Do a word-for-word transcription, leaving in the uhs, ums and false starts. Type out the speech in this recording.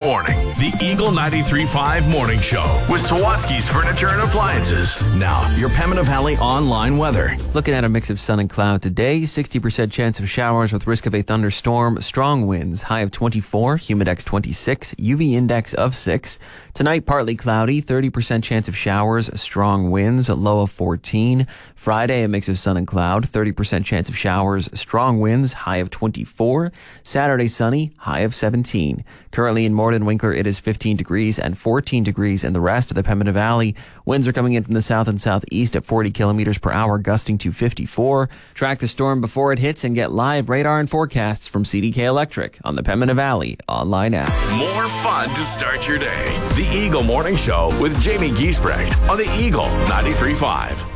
morning. The Eagle ninety-three point five Morning Show with Sawatsky's Furniture and Appliances. Now, your Pembina Valley online weather. Looking at a mix of sun and cloud today, sixty percent chance of showers with risk of a thunderstorm, strong winds, high of twenty-four, humidex twenty-six, U V index of six. Tonight, partly cloudy, thirty percent chance of showers, strong winds, low of fourteen. Friday, a mix of sun and cloud, thirty percent chance of showers, strong winds, high of twenty-four. Saturday, sunny, high of seventeen. Currently in Morden Winkler, it is fifteen degrees and fourteen degrees in the rest of the Pembina Valley. Winds are coming in from the south and southeast at forty kilometers per hour, gusting to fifty-four. Track the storm before it hits and get live radar and forecasts from C D K Electric on the Pembina Valley online app. More fun to start your day. The Eagle Morning Show with Jamie Giesbrecht on the Eagle ninety-three point five.